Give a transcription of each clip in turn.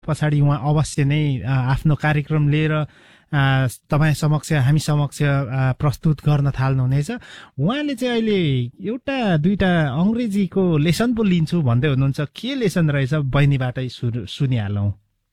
पछाडि उहाँ अवश्य नै आफ्नो कार्यक्रम लिएर तपाईँ समक्ष हामी समक्ष प्रस्तुत गर्न थाल्नुहुनेछ। उहाँले चाहिँ अहिले एउटा दुईटा अंग्रेजीको लेसन पो लिन्छु भन्दै हुनुहुन्छ। के लेसन रहेछ बहिनीबाटै सुनिहालौं।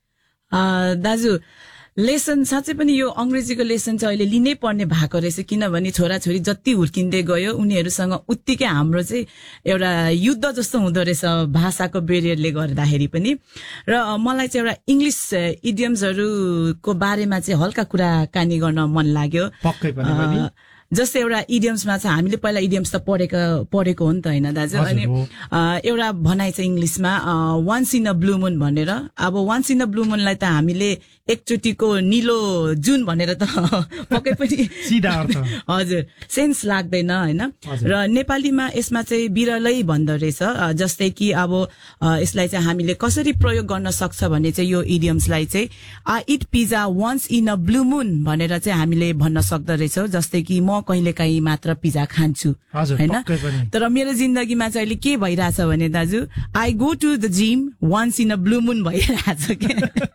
दाजु लेसन साँच्चै पनि यो अंग्रेजीको लेसन चाहिँ अहिले लिनै पर्ने भएको रहेछ, किनभने छोराछोरी जति हुर्किँदै गयो उनीहरूसँग उत्तिकै हाम्रो चाहिँ एउटा युद्ध जस्तो हुँदो रहेछ भाषाको बेरियरले गर्दाखेरि पनि। र मलाई चाहिँ एउटा इंग्लिश इडियम्सहरूको बारेमा चाहिँ हल्का कुराकानी गर्न मन लाग्यो। पक्कै पनि जस्तै एउटा इडियम्समा चाहिँ हामीले पहिला इडियम्स त पढेको हो नि त हैन दाजु। अनि एउटा भनाइ छ इंग्लिशमा वन्स इन अ ब्लू मुन भनेर। अब वन्स इन अ ब्लू मुनलाई त हामीले एकचोटीको निलो जुन भनेर त पक्कै पनि सिधा अर्थ हजुर सेन्स लाग्दैन हैन। र नेपालीमा यसमा चाहिँ बिरलै भन्दो रहेछ। जस्तै कि अब यसलाई चाहिँ हामीले कसरी प्रयोग गर्न सक्छ भने चाहिँ यो इडियम्सलाई चाहिँ I it pizza once in a blue मुन भनेर चाहिँ हामीले भन्न सक्दो रहेछौँ। जस्तै कि म कहिलेकाहीँ मात्र पिज्जा खान्छु हैन। तर मेरो जिन्दगीमा चाहिँ अहिले के भइरहेछ भने दाजु I go to the gym once in a blue मुन भइरहेछ के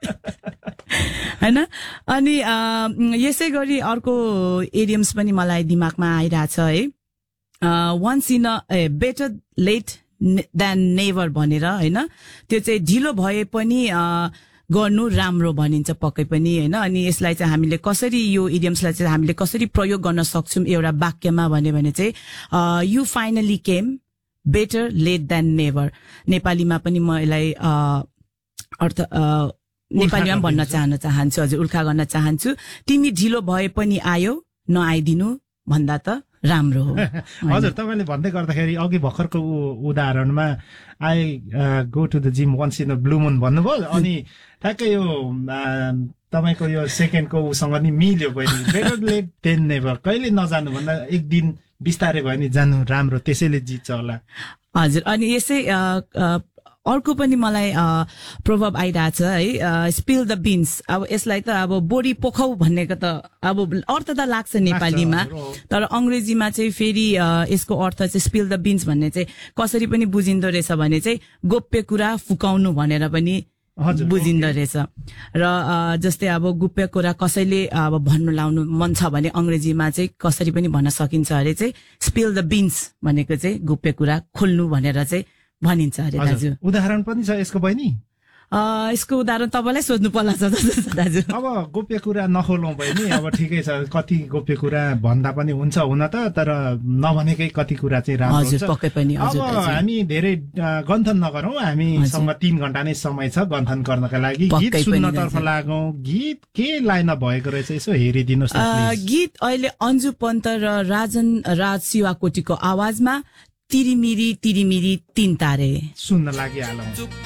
हैन। अनि यसै गरी अर्को इडियम्स पनि मलाई दिमागमा आइरहेछ है, once in a better late then never भनेर हैन। त्यो चाहिँ ढिलो भए पनि गर्नु राम्रो भनिन्छ पक्कै पनि हैन। अनि यसलाई चाहिँ हामीले कसरी यो इडियम्सलाई चाहिँ हामीले कसरी प्रयोग गर्न सक्छौं एउटा वाक्यमा भने चाहिँ you finally came better late then never. नेपालीमा पनि म यसलाई अर्थ नेपालीमा भन्न चाहन्छु हजुर, उल्था गर्न चाहन्छु। तिमी ढिलो भए पनि आयो नआइदिनु भन्दा त राम्रो हो। हजुर तपाईले भन्दै गर्दाखेरि अघि भर्खरको उदाहरणमा I go to the gym once in a blue मुन भन्नुभयो। अनि ठ्याक्कै यो तपाईको यो सेकेन्डको उसँग नि मिल्यो पनि बेटर लेट देन नेभर। कहिले नजानु भन्दा एक दिन बिस्तारै भयो नि जानु राम्रो, त्यसैले जित्छ होला। हजुर अनि यसै अर्को पनि मलाई प्रभाव आइरहेछ है, स्पिल द बिन्स। अब यसलाई त अब बोडी पोखौ भन्नेको त अब अर्थ त लाग्छ नेपालीमा, तर अंग्रेजीमा चाहिँ फेरि यसको अर्थ चाहिँ स्पिल द बिन्स भन्ने चाहिँ कसरी पनि बुझिन्दो रहेछ भने चाहिँ गोप्य कुरा फुकाउनु भनेर पनि बुझिन्दो रहेछ। र जस्तै अब गोप्य कुरा कसैले अब भन्नु लाउनु मन छ भने अंग्रेजीमा चाहिँ कसरी पनि भन्न सकिन्छ अरे चाहिँ स्पिल द बिन्स भनेको चाहिँ गोप्य कुरा खोल्नु भनेर चाहिँ भनिन्छ अरे दाजु। उदाहरण पनि छ यसको बहिनी? यसको उदाहरण तपाईलाई सोध्नु पर्ला छ दाजु। अब गोप्य कुरा नखोलौं बहिनी, अब ठिकै छ, कति गोप्य कुरा भन्दा पनि हुन्छ हुन त, तर नभनेकै कति कुरा चाहिँ राम्रो हुन्छ। पक्कै पनि अब हामी धेरै गन्थन नगरौं, हामीसँग 3 घण्टा नै समय छ गन्थन गर्नका लागि। गीत सुन्नतर्फ लागौं। गीत के लाइन भएको रहेछ यसो हेरिदिनुस्। गीत अहिले अन्जु पन्त र राजन राज शिवाकोटीको आवाजमा तिरिमिरी तिरिमिरी 3 तारे सुन्न लागिहालौं।